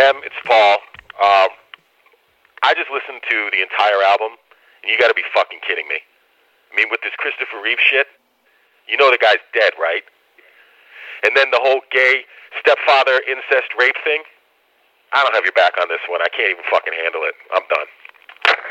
Sam, it's Paul. I just listened to the entire album, and you got to be fucking kidding me. I mean, with this Christopher Reeve shit, you know the guy's dead, right? And then the whole gay stepfather incest rape thing. I don't have your back on this one. I can't even fucking handle it. I'm done.